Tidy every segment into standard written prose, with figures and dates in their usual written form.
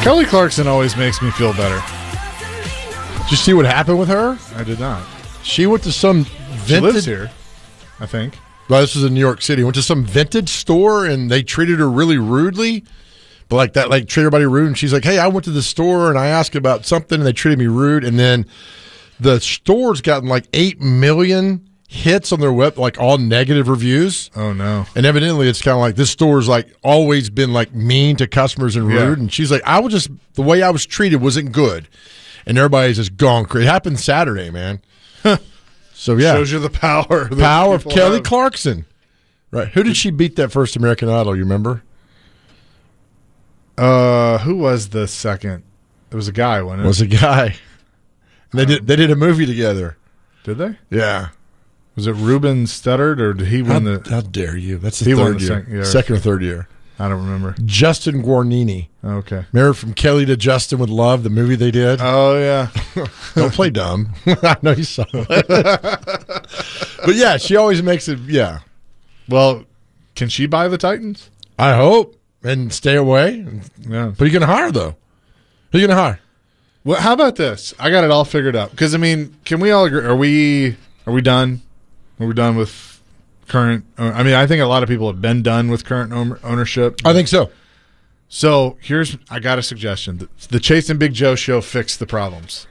Kelly Clarkson always makes me feel better. Did you see what happened with her? I did not. She went to some She vintage. lives here, I think. Well, this was in New York City. Went to some vintage store and they treated her really rudely. But like that, like treat everybody rude. And she's like, "Hey, I went to the store and I asked about something and they treated me rude." And then the store's gotten like 8 million hits on their web, like all negative reviews. Oh no! And evidently, it's kind of like this store's like always been like mean to customers and rude. Yeah. And she's like, "I was just the way I was treated wasn't good," and everybody's just gone crazy. It happened Saturday, man. So yeah, Shows you the power. that power of people Kelly have. Clarkson. Right? Who did she beat that first American Idol? You remember? Who was the second? It was a guy, wasn't it? Was a guy. And they did a movie together. Did they? Yeah. Was it Ruben Studdard, or did he win the? How dare you? That's the He won third the year. second year. Second or third year. I don't remember. Justin Guarnini. Okay. Remember From Kelly to Justin with Love, the movie they did? Oh yeah. Don't play dumb. I know you saw it. But yeah, she always makes it, yeah. Well, can she buy the Titans? I hope. And stay away. Yeah. But you're going to hire, though. Who are you going to hire? Well, how about this? I got it all figured out. Because I mean, can we all agree? Are we done? Are we done with current? I mean, I think a lot of people have been done with current ownership. I think so. So I got a suggestion. The Chase and Big Joe show fixed the problems.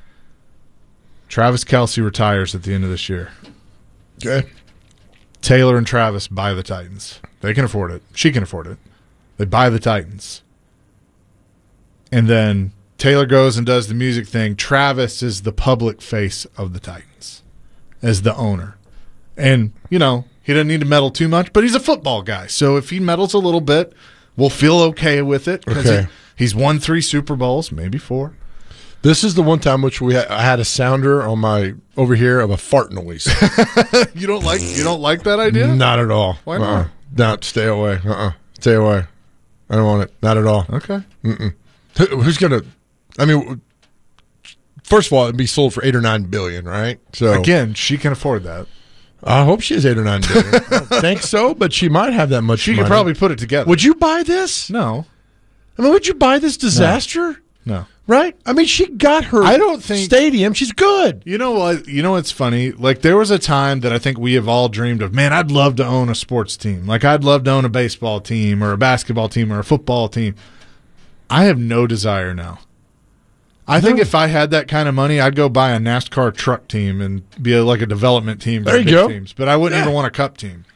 Travis Kelce retires at the end of this year. Okay. Taylor and Travis buy the Titans. They can afford it. She can afford it. They buy the Titans. And then Taylor goes and does the music thing. Travis is the public face of the Titans as the owner. And, you know, he doesn't need to meddle too much, but he's a football guy. So if he meddles a little bit, we'll feel okay with it. Okay. He's won 3 Super Bowls, maybe 4. This is the one time which I had a sounder on my over here of a fart noise. You don't like that idea? Not at all. Why not? No, stay away. Stay away. I don't want it. Not at all. Okay. Who's going to? I mean, first of all, it'd be sold for $8 or $9 billion, right? So Again, she can afford that. I hope she has $8 or $9 billion. I don't think so, but she might have that much. She money. could probably put it together. Would you buy this? No. I mean, would you buy this disaster? No. Right? I mean, she got her. I don't think- stadium. She's good. You know what? You know what's funny? Like, there was a time that I think we have all dreamed of, man, I'd love to own a sports team. Like, I'd love to own a baseball team or a basketball team or a football team. I have no desire now. I think if I had that kind of money, I'd go buy a NASCAR truck team and be like a development team. for There you big go. Teams. But I wouldn't even want a cup team.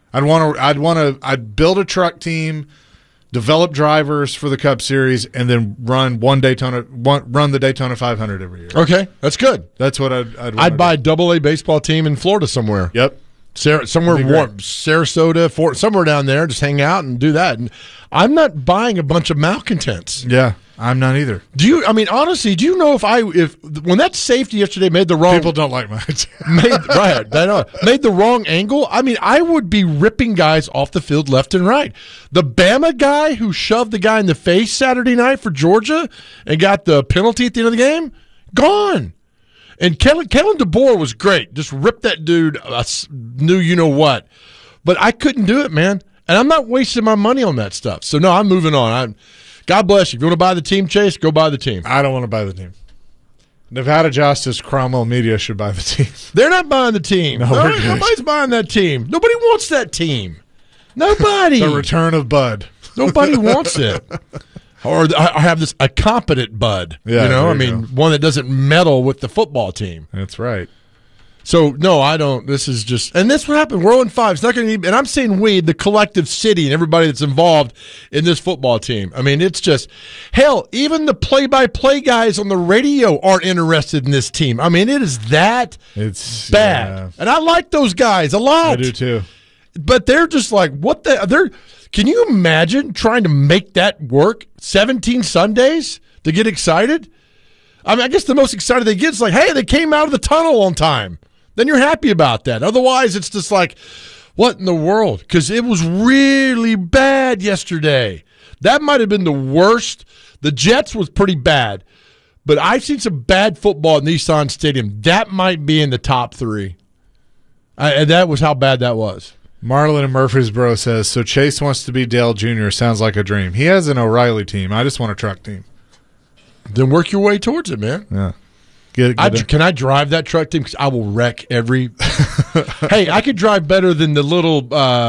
I'd build a truck team, develop drivers for the Cup Series, and then run the Daytona 500 every year. Okay, that's good. That's what I'd wanna I'd buy a do. AA baseball team in Florida somewhere. Yep. Somewhere That'd be warm, great. Sarasota, somewhere down there. Just hang out and do that. And I'm not buying a bunch of malcontents. Yeah, I'm not either. Do you? I mean, honestly, do you know if when that safety yesterday made the wrong People don't like my made the wrong angle? I mean, I would be ripping guys off the field left and right. The Bama guy who shoved the guy in the face Saturday night for Georgia and got the penalty at the end of the game, gone. And Kellen DeBoer was great. Just ripped that dude knew you know what. But I couldn't do it, man. And I'm not wasting my money on that stuff. So, no, I'm moving on. God bless you. If you want to buy the team, Chase, go buy the team. I don't want to buy the team. Nevada Justice, Cromwell Media should buy the team. They're not buying the team. No, we're good. Nobody's buying that team. Nobody wants that team. Nobody. The return of Bud. Nobody wants it. Or I have a competent Bud. Yeah, you know, there I you mean, go. one that doesn't meddle with the football team. That's right. So, no, I don't. This is just – and this what happened. We're 0-5. It's not going to – and I'm saying we, the collective city and everybody that's involved in this football team. I mean, it's just – hell, even the play-by-play guys on the radio aren't interested in this team. I mean, it is that It's bad. yeah. And I like those guys a lot. I do too. But they're just like, what the – they're – can you imagine trying to make that work 17 Sundays to get excited? I mean, I guess the most excited they get is like, hey, they came out of the tunnel on time. Then you're happy about that. Otherwise, it's just like, what in the world? Because it was really bad yesterday. That might have been the worst. The Jets was pretty bad. But I've seen some bad football at Nissan Stadium. That might be in the top 3. And that was how bad that was. Marlon in Murfreesboro says, so Chase wants to be Dale Jr. Sounds like a dream. He has an O'Reilly team. I just want a truck team. Then work your way towards it, man. Yeah. Can I drive that truck team? Because I will wreck every. Hey, I could drive better than the little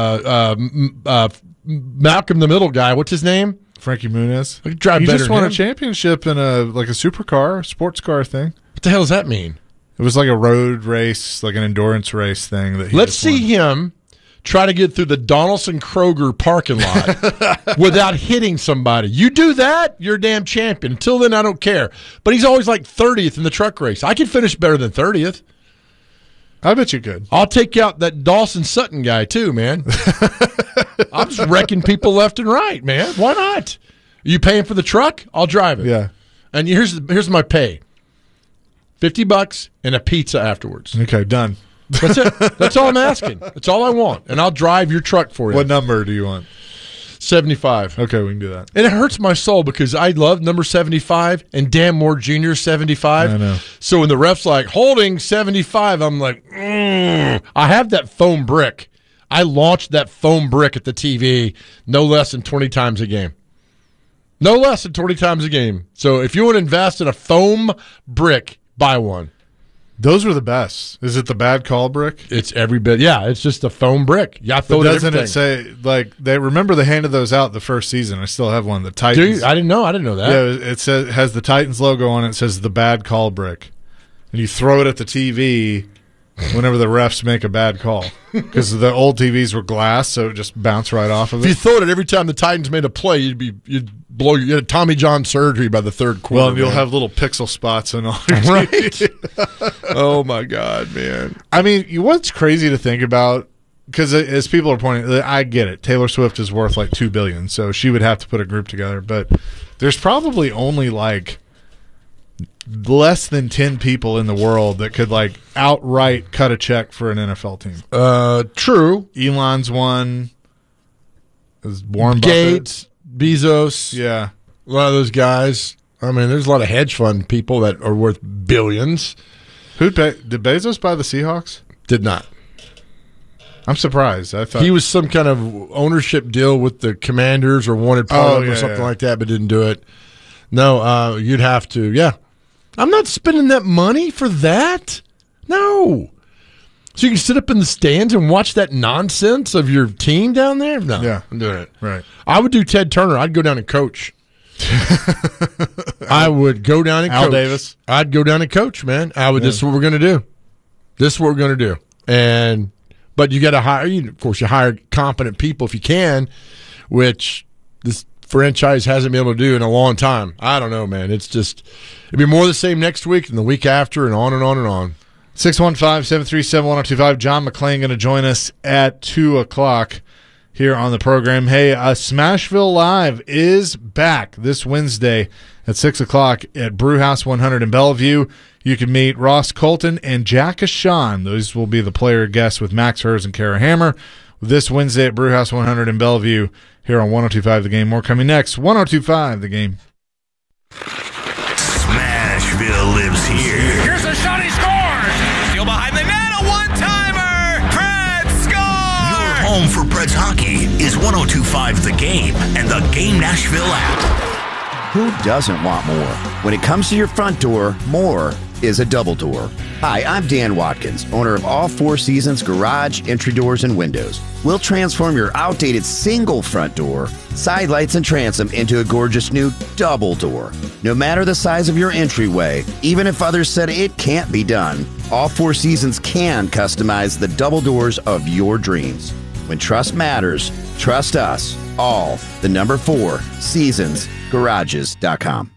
Malcolm the Middle guy. What's his name? Frankie Muniz. I could drive he better. Just than won him. a championship in a supercar, sports car thing. What the hell does that mean? It was like a road race, like an endurance race thing. That Let's see him try to get through the Donaldson Kroger parking lot without hitting somebody. You do that, you're a damn champion. Until then, I don't care. But he's always like 30th in the truck race. I could finish better than 30th. I bet you could. I'll take out that Dawson Sutton guy too, man. I'm just wrecking people left and right, man. Why not? Are you paying for the truck? I'll drive it. Yeah. And here's my pay. $50 and a pizza afterwards. Okay, done. That's it. That's all I'm asking. That's all I want. And I'll drive your truck for you. What number do you want? 75. Okay, we can do that. And it hurts my soul because I love number 75 and Dan Moore Jr. 75. I know. So when the ref's like, holding 75, I'm like, I have that foam brick. I launched that foam brick at the TV no less than 20 times a game. No less than 20 times a game. So if you want to invest in a foam brick, buy one. Those were the best. Is it the bad call brick? It's every bit. Yeah, it's just a foam brick. Yeah, but doesn't it say, like, they remember they handed those out the first season? I still have one. The Titans. Dude, I didn't know that. Yeah, it says, has the Titans logo on it. It says the bad call brick. And you throw it at the TV whenever the refs make a bad call. Because the old TVs were glass, so it just bounced right off of it. If you throw it every time the Titans made a play, you'd blow you had Tommy John surgery by the third quarter. Well, and you'll have little pixel spots and all. Right. Oh my God, man. I mean, what's crazy to think about? Because as people are pointing, I get it. Taylor Swift is worth like $2 billion, so she would have to put a group together. But there's probably only like less than 10 people in the world that could like outright cut a check for an NFL team. True. Elon's one. Warren Gates, Bezos. Yeah. A lot of those guys. I mean, there's a lot of hedge fund people that are worth billions. Did Bezos buy the Seahawks? Did not. I'm surprised. I thought he was some kind of ownership deal with the Commanders or wanted part of them or something like that, but didn't do it. No, you'd have to. Yeah. I'm not spending that money for that. No. So you can sit up in the stands and watch that nonsense of your team down there? No. Yeah. I'm doing it. Right. I would do Ted Turner. I'd go down and coach. I would go down and coach. Al Davis. I'd go down and coach, man. This is what we're going to do. This is what we're going to do. But you got to hire, of course, you hire competent people if you can, which this franchise hasn't been able to do in a long time. I don't know, man. It's just, it'd be more the same next week and the week after and on and on and on. 615-737-1025. John McClain going to join us at 2 o'clock here on the program. Hey, Smashville Live is back this Wednesday at 6 o'clock at Brewhouse 100 in Bellevue. You can meet Ross Colton and Jack Ashawn. Those will be the player guests with Max Hers and Kara Hammer this Wednesday at Brewhouse 100 in Bellevue here on 102.5 The Game. More coming next. 102.5 The Game. Smashville lives here. Here's a shot, he scores! Still behind the net, a one-timer! Preds score! Your home for Preds hockey is 102.5 The Game and the Game Nashville app. Who doesn't want more? When it comes to your front door, more is a double door. Hi, I'm Dan Watkins, owner of All Four Seasons Garage, Entry Doors, and Windows. We'll transform your outdated single front door, side lights, and transom into a gorgeous new double door. No matter the size of your entryway, even if others said it can't be done, All Four Seasons can customize the double doors of your dreams. When trust matters, trust us. All, the number 4, Seasons, Garages.com.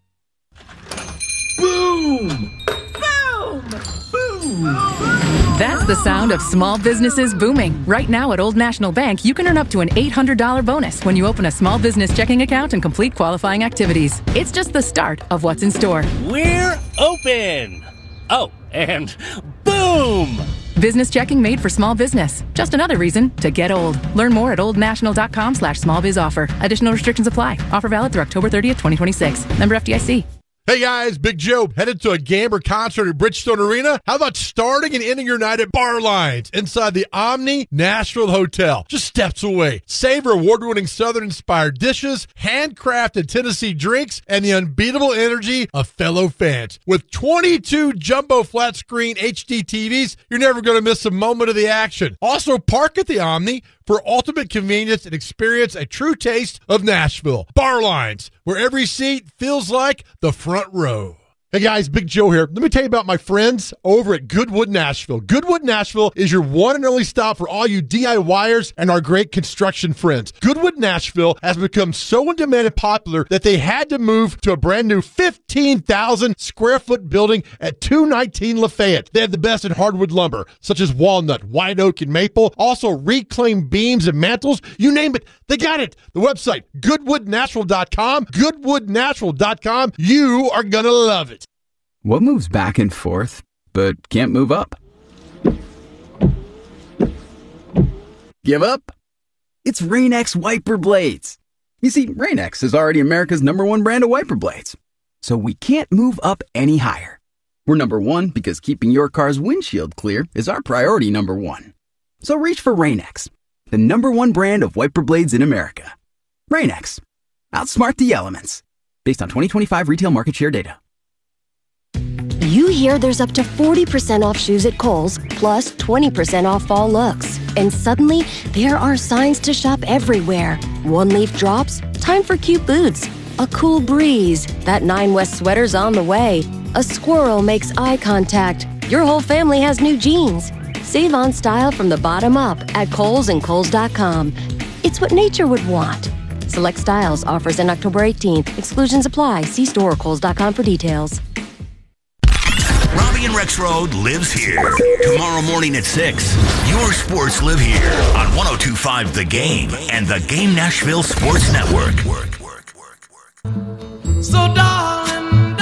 Boom! Boom! Boom! That's the sound of small businesses booming. Right now at Old National Bank, you can earn up to an $800 bonus when you open a small business checking account and complete qualifying activities. It's just the start of what's in store. We're open! Oh, and boom! Business checking made for small business. Just another reason to get old. Learn more at oldnational.com/smallbizoffer. Additional restrictions apply. Offer valid through October 30th, 2026. Member FDIC. Hey guys, Big Joe, headed to a game or concert at Bridgestone Arena? How about starting and ending your night at Bar Lines inside the Omni Nashville Hotel, just steps away? Savor award-winning Southern-inspired dishes, handcrafted Tennessee drinks, and the unbeatable energy of fellow fans. With 22 jumbo flat-screen HD TVs, you're never going to miss a moment of the action. Also, park at the Omni for ultimate convenience and experience a true taste of Nashville. Bar Lines, where every seat feels like the front row. Hey guys, Big Joe here. Let me tell you about my friends over at Goodwood Nashville. Goodwood Nashville is your one and only stop for all you DIYers and our great construction friends. Goodwood Nashville has become so in demand and popular that they had to move to a brand new 15,000 square foot building at 219 Lafayette. They have the best in hardwood lumber, such as walnut, white oak, and maple. Also reclaimed beams and mantles. You name it, they got it. The website, goodwoodnashville.com. Goodwoodnashville.com. You are going to love it. What moves back and forth, but can't move up? Give up? It's Rain-X wiper blades. You see, Rain-X is already America's #1 brand of wiper blades. So we can't move up any higher. We're #1 because keeping your car's windshield clear is our priority #1. So reach for Rain-X, the #1 brand of wiper blades in America. Rain-X. Outsmart the elements. Based on 2025 retail market share data. You hear there's up to 40% off shoes at Kohl's, plus 20% off fall looks. And suddenly, there are signs to shop everywhere. One leaf drops, time for cute boots. A cool breeze, that 9 West sweater's on the way. A squirrel makes eye contact. Your whole family has new jeans. Save on style from the bottom up at Kohl's and Kohl's.com. It's what nature would want. Select styles, offers in October 18th. Exclusions apply. See store or Kohl's.com for details. Robbie and Rex Road lives here. Tomorrow morning at 6, your sports live here on 102.5 The Game and the Game Nashville Sports Network. So darling,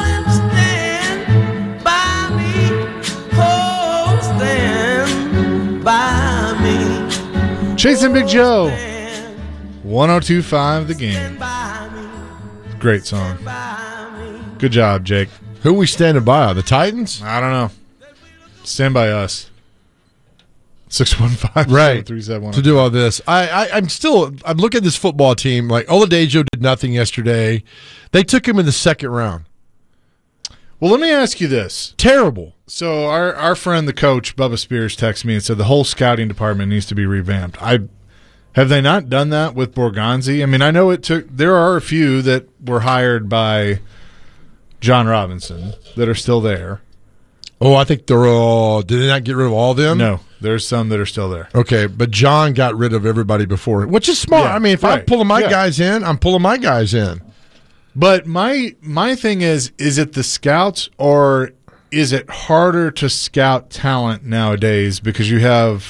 stand by me. Oh, stand by me. Chasing Big Joe. 102.5 The Game. Great song. Good job, Jake. Who are we standing by? The Titans? I don't know. Stand by us. 615 right to do all this. I'm looking at this football team. Like Oladejo did nothing yesterday. They took him in the second round. Well, let me ask you this. Terrible. So our friend, the coach, Bubba Spears, texted me and said the whole scouting department needs to be revamped. Have they not done that with Borgonzi? I mean, I know there are a few that were hired by John Robinson that are still there. Oh, I think they're all. Did they not get rid of all of them? No, there's some that are still there. Okay, but John got rid of everybody before, which is smart. Yeah, I mean, if I'm pulling my guys in, I'm pulling my guys in. But my thing is it the scouts or is it harder to scout talent nowadays because you have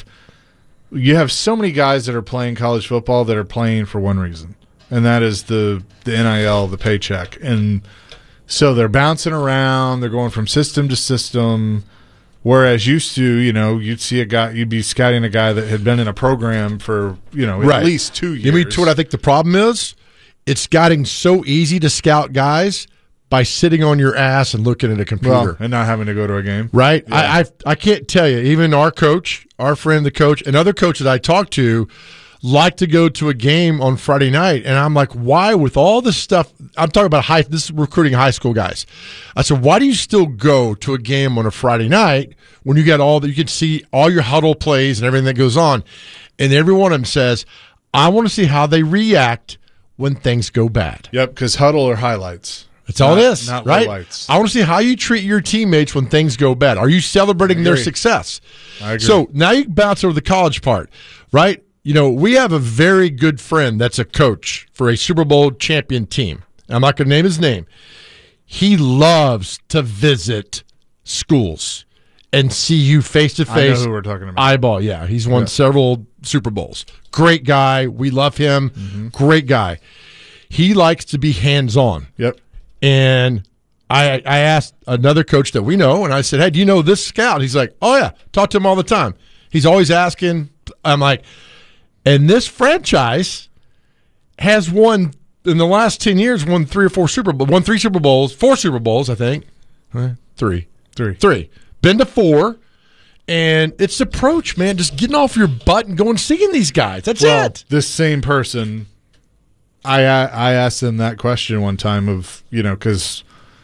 so many guys that are playing college football that are playing for one reason, and that is the NIL, the paycheck, and so they're bouncing around. They're going from system to system. Whereas used to, you'd see you'd be scouting a guy that had been in a program for, at least 2 years. You mean what I think the problem is? It's getting so easy to scout guys by sitting on your ass and looking at a computer. And not having to go to a game. Right? Yeah. I can't tell you. Even our coach, our friend, the coach, and other coaches I talk to like to go to a game on Friday night. And I'm like, why with all this stuff? I'm talking about this is recruiting high school guys. I said, why do you still go to a game on a Friday night when you got you can see all your huddle plays and everything that goes on? And every one of them says, I want to see how they react when things go bad. Yep, because huddle or highlights. That's all it is, not right? Lowlights. I want to see how you treat your teammates when things go bad. Are you celebrating their success? I agree. So now you bounce over the college part, right? We have a very good friend that's a coach for a Super Bowl champion team. I'm not going to name his name. He loves to visit schools and see you face to face. I know who we're talking about. Eyeball, yeah. He's won several Super Bowls. Great guy. We love him. Mm-hmm. Great guy. He likes to be hands-on. Yep. And I asked another coach that we know, and I said, hey, do you know this scout? He's like, oh, yeah. Talk to him all the time. He's always asking. I'm like, and this franchise has won in the last 10 years won 3 Super Bowls, 4 Super Bowls, I think. Three. Been to 4. And it's the approach, man. Just getting off your butt and going seeing these guys. That's it. This same person, I asked him that question one time of, because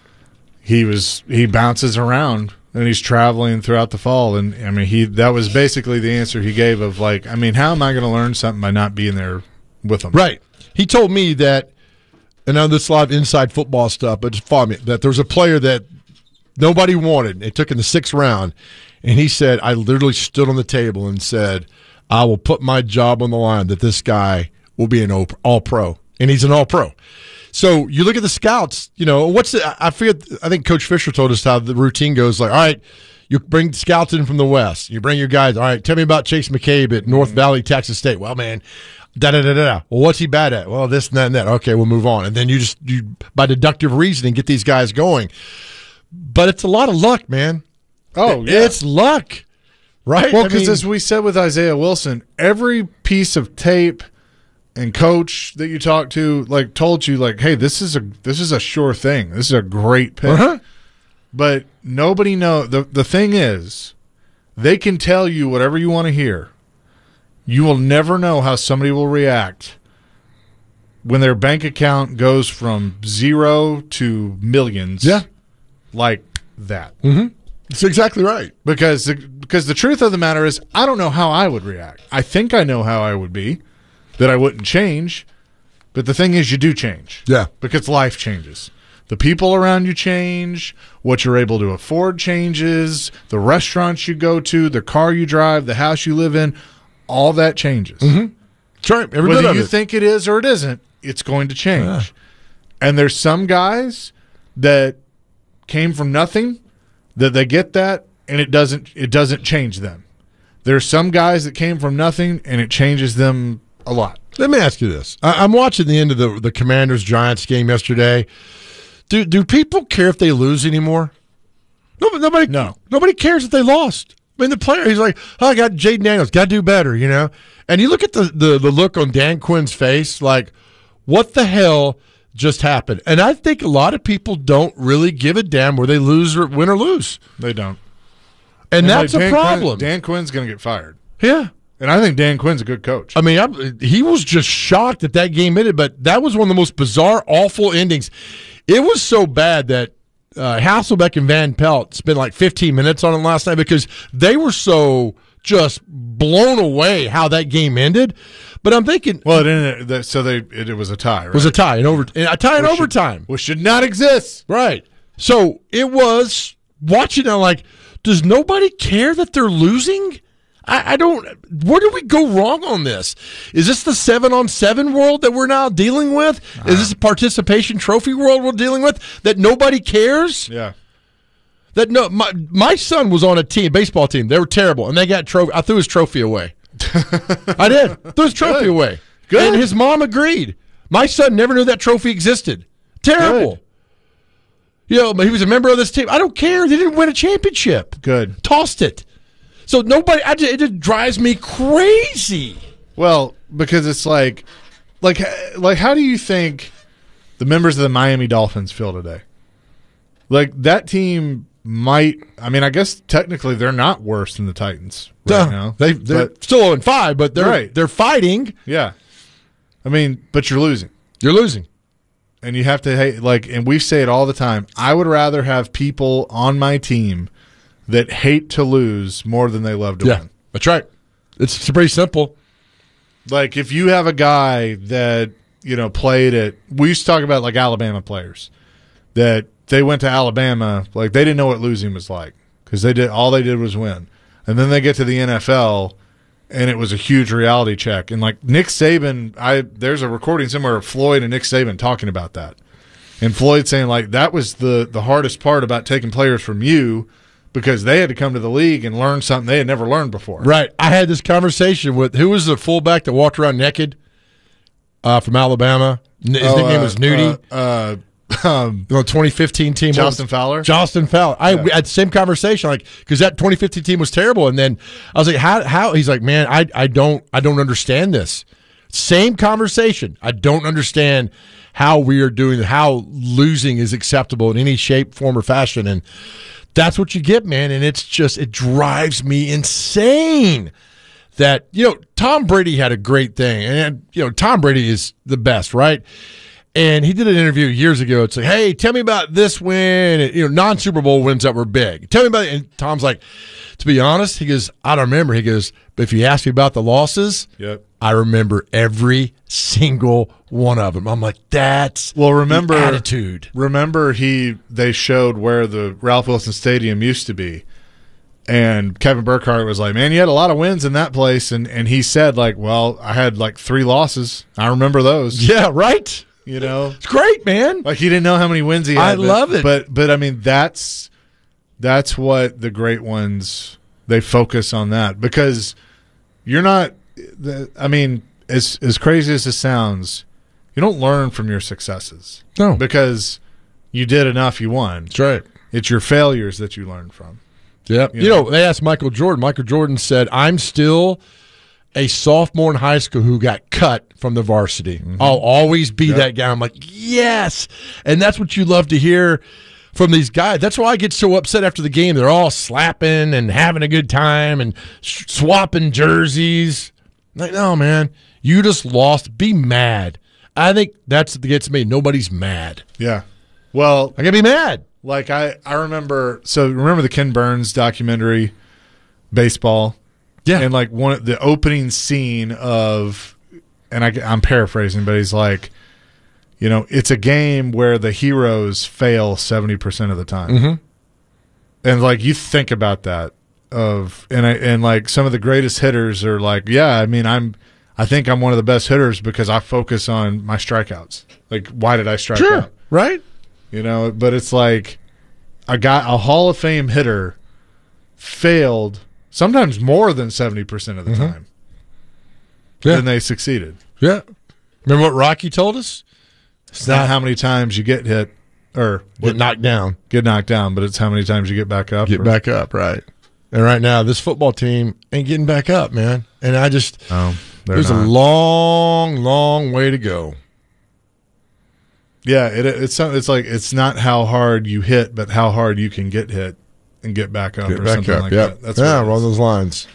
he bounces around and he's traveling throughout the fall. And, I mean, that was basically the answer he gave of like, I mean, how am I going to learn something by not being there with them? Right. He told me that, and I know this is a lot of inside football stuff, but just follow me, that there was a player that nobody wanted. They took in the 6th round. And he said, I literally stood on the table and said, I will put my job on the line that this guy will be an all-pro. And he's an all-pro. So you look at the scouts, I think Coach Fisher told us how the routine goes. Like, all right, you bring scouts in from the West. You bring your guys. All right, tell me about Chase McCabe at North Valley, Texas State. Well, man, da-da-da-da-da. Well, what's he bad at? Well, this and that and that. Okay, we'll move on. And then you by deductive reasoning, get these guys going. But it's a lot of luck, man. Oh, yeah. It's luck, right? Well, because as we said with Isaiah Wilson, every piece of tape and coach that you talked to, like, told you, like, hey, this is a sure thing. This is a great pick. Uh-huh. But nobody knows. The thing is, they can tell you whatever you want to hear. You will never know how somebody will react when their bank account goes from 0 to millions. Yeah. Like that. Mm-hmm. That's exactly right. Because the truth of the matter is, I don't know how I would react. I think I know how I would be, that I wouldn't change. But the thing is, you do change. Yeah. Because life changes. The people around you change. What you're able to afford changes. The restaurants you go to, the car you drive, the house you live in, all that changes. Mm-hmm. That's right. Every bit Whether of you it. think it is or it isn't, it's going to change. Yeah. And there's some guys that came from nothing, that they get that, and it doesn't change them. There's some guys that came from nothing, and it changes them a lot. Let me ask you this. I'm watching the end of the Commanders-Giants game yesterday. Do people care if they lose anymore? Nobody. No. Nobody cares if they lost. I mean, the player, he's like, oh, I got Jaden Daniels. Got to do better, And you look at the look on Dan Quinn's face, like, what the hell just happened? And I think a lot of people don't really give a damn where they win or lose. They don't. And that's a problem. Dan Quinn's going to get fired. Yeah. And I think Dan Quinn's a good coach. I mean, he was just shocked that game ended, but that was one of the most bizarre, awful endings. It was so bad that Hasselbeck and Van Pelt spent like 15 minutes on it last night because they were so just blown away how that game ended. But I'm thinking, well, it ended. So it was a tie. Right? It was a tie in overtime, which should not exist. Right. So it was watching it like, does nobody care that they're losing? I don't. Where did we go wrong on this? Is this the 7-on-7 world that we're now dealing with? Is this a participation trophy world we're dealing with that nobody cares? Yeah. That my son was on a baseball team. They were terrible, and they got trophy. I threw his trophy away. I did. Threw his trophy away. Good. And his mom agreed. My son never knew that trophy existed. Terrible. Good. But he was a member of this team. I don't care. They didn't win a championship. Good. Tossed it. So it just drives me crazy. Well, because it's like how do you think the members of the Miami Dolphins feel today? Like that team might. I mean, I guess technically they're not worse than the Titans right now. They're still 0-5, but they're fighting. Yeah. I mean, but you're losing. You're losing. And you have to and we say it all the time. I would rather have people on my team that hate to lose more than they love to win. That's right. It's pretty simple. Like if you have a guy that, played at, we used to talk about like Alabama players that they went to Alabama, like they didn't know what losing was like because all they did was win. And then they get to the NFL and it was a huge reality check. And like Nick Saban, there's a recording somewhere of Floyd and Nick Saban talking about that. And Floyd saying like that was the hardest part about taking players from you, because they had to come to the league and learn something they had never learned before. Right. I had this conversation with, who was the fullback that walked around naked from Alabama? His nickname was Nudie. The 2015 team. Justin Fowler? Justin Fowler. I had the same conversation, because that 2015 team was terrible. And then I was like, how? He's like, man, I don't understand this. Same conversation. I don't understand how we are doing, how losing is acceptable in any shape, form, or fashion. And that's what you get, man. And it's just, it drives me insane that, Tom Brady had a great thing. And, Tom Brady is the best, right? And he did an interview years ago. It's like, hey, tell me about this win. And, non-Super Bowl wins that were big. Tell me about it. And Tom's like, to be honest, he goes, I don't remember. He goes, but if you ask me about the losses, yep, I remember every single one of them. I'm like, that's remember the attitude. Remember they showed where the Ralph Wilson Stadium used to be. And Kevin Burkhardt was like, man, you had a lot of wins in that place. And he said, like, well, I had like 3 losses. I remember those. Yeah, right? It's great, man. Like, he didn't know how many wins he had. I love it. But I mean, that's what the great ones, they focus on that. Because you're not, as crazy as it sounds, you don't learn from your successes. No. Because you did enough, you won. That's right. It's your failures that you learn from. Yeah. They asked Michael Jordan. Michael Jordan said, I'm still a sophomore in high school who got cut from the varsity. Mm-hmm. I'll always be that guy. I'm like, yes. And that's what you love to hear from these guys. That's why I get so upset after the game. They're all slapping and having a good time and swapping jerseys. Like, no, man, you just lost. Be mad. I think that's what gets me. Nobody's mad. Yeah. Well, I gotta be mad. Like, I remember the Ken Burns documentary, Baseball? Yeah. And like the opening scene of, and I'm paraphrasing, but he's like, it's a game where the heroes fail 70% of the time. Mm-hmm. And like, you think about that and like some of the greatest hitters are like, yeah, I think I'm one of the best hitters because I focus on my strikeouts. Like, why did I strike out? Right. But it's like a Hall of Fame hitter failed sometimes more than 70% of the time. Yeah. Then they succeeded. Yeah. Remember what Rocky told us? It's not how many times you get hit or get knocked down. Get knocked down, but it's how many times you get back up. Get back up, right. And right now, this football team ain't getting back up, man. And I just, there's a long, long way to go. Yeah, it's like it's not how hard you hit, but how hard you can get hit and get back up or something like that. That's along those lines.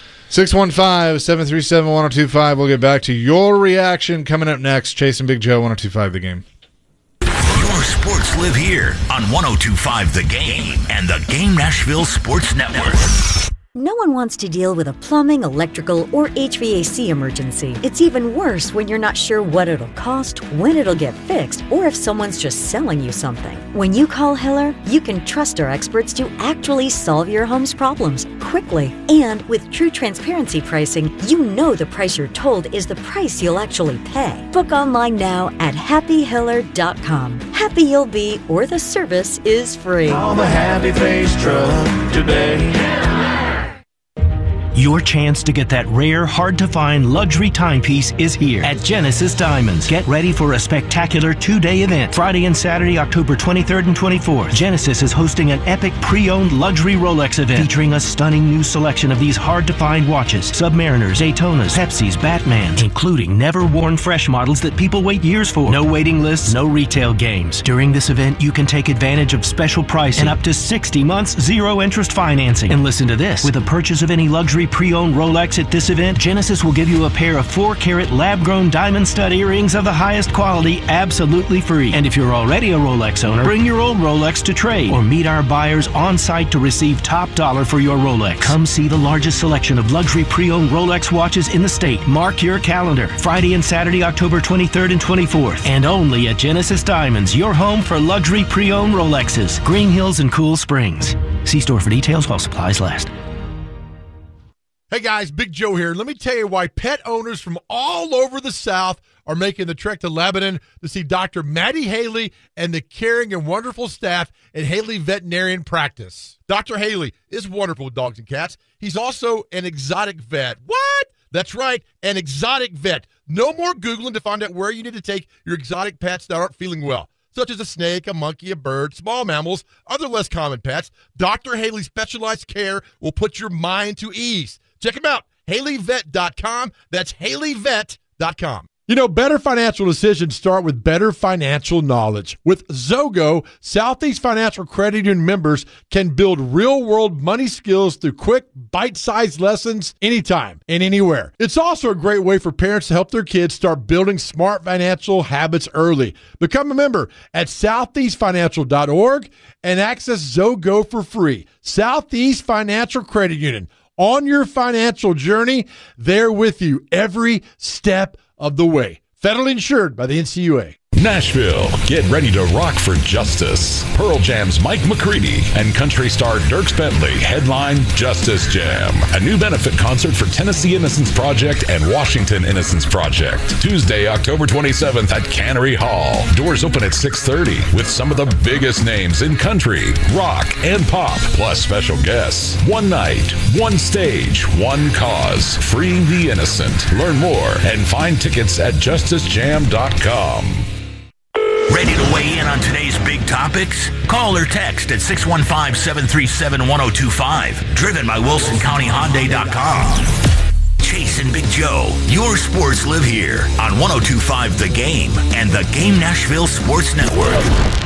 615-737-1025. We'll get back to your reaction coming up next. Chase and Big Joe, 1025 The Game. Your sports live here on 1025 The Game and the Game Nashville Sports Network. No one wants to deal with a plumbing, electrical, or HVAC emergency. It's even worse when you're not sure what it'll cost, when it'll get fixed, or if someone's just selling you something. When you call Hiller, you can trust our experts to actually solve your home's problems quickly. And with true transparency pricing, you know the price you're told is the price you'll actually pay. Book online now at happyhiller.com. Happy you'll be, or the service is free. Call the Happy Face Truck today. Your chance to get that rare, hard-to-find luxury timepiece is here at Genesis Diamonds. Get ready for a spectacular 2-day event. Friday and Saturday, October 23rd and 24th. Genesis is hosting an epic pre-owned luxury Rolex event featuring a stunning new selection of these hard-to-find watches. Submariners, Daytonas, Pepsis, Batmans, including never-worn fresh models that people wait years for. No waiting lists, no retail games. During this event, you can take advantage of special pricing and up to 60 months zero-interest financing. And listen to this. With a purchase of any luxury pre-owned Rolex at this event, Genesis will give you a pair of 4-carat lab-grown diamond stud earrings of the highest quality absolutely free. And if you're already a Rolex owner, bring your old Rolex to trade or meet our buyers on site to receive top dollar for your Rolex. Come see the largest selection of luxury pre-owned Rolex watches in the state. Mark your calendar. Friday and Saturday, October 23rd and 24th. And only at Genesis Diamonds, your home for luxury pre-owned Rolexes. Green Hills and Cool Springs. See store for details while supplies last. Hey guys, Big Joe here. Let me tell you why pet owners from all over the South are making the trek to Lebanon to see Dr. Maddie Haley and the caring and wonderful staff at Haley Veterinarian Practice. Dr. Haley is wonderful with dogs and cats. He's also an exotic vet. What? That's right, an exotic vet. No more Googling to find out where you need to take your exotic pets that aren't feeling well, such as a snake, a monkey, a bird, small mammals, other less common pets. Dr. Haley's specialized care will put your mind to ease. Check him out, HaleyVet.com. That's HaleyVet.com. Zogo.com. You know, better financial decisions start with better financial knowledge. With Zogo, Southeast Financial Credit Union members can build real-world money skills through quick, bite-sized lessons anytime and anywhere. It's also a great way for parents to help their kids start building smart financial habits early. Become a member at southeastfinancial.org and access Zogo for free. Southeast Financial Credit Union. On your financial journey, they're with you every step of the way. Federally insured by the NCUA. Nashville, get ready to rock for justice. Pearl Jam's Mike McCready and country star Dierks Bentley headline Justice Jam, a new benefit concert for Tennessee Innocence Project and Washington Innocence Project. Tuesday, October 27th at Cannery Hall. Doors open at 6:30 with some of the biggest names in country, rock, and pop, plus special guests. One night, one stage, one cause. Freeing the innocent. Learn more and find tickets at justicejam.com. Ready to weigh in on today's big topics? Call or text at 615-737-1025. Driven by WilsonCountyHyundai.com. Chase and Big Joe, your sports live here on 102.5 The Game and the Game Nashville Sports Network.